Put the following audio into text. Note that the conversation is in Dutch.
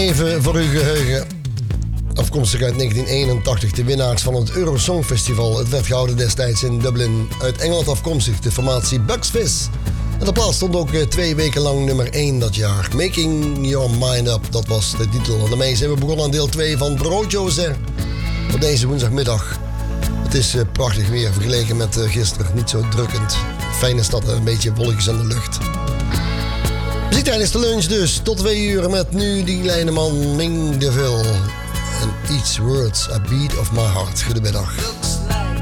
Even voor uw geheugen. Afkomstig uit 1981, de winnaars van het Eurosong Festival. Het werd gehouden destijds in Dublin. Uit Engeland afkomstig, de formatie Bucks Fizz. En de plaats stond ook 2 weken lang nummer 1 dat jaar. Making Your Mind Up, dat was de titel. En daarmee zijn we begonnen aan deel 2 van Broodjoze. Voor deze woensdagmiddag. Het is prachtig weer vergeleken met gisteren. Niet zo drukkend. Fijn is dat, een beetje wolkjes aan de lucht. Muziek tijdens de lunch dus. Tot 2 uur met nu die kleine man Ming DeVille. En Each Word's a Beat of My Heart. Goedemiddag.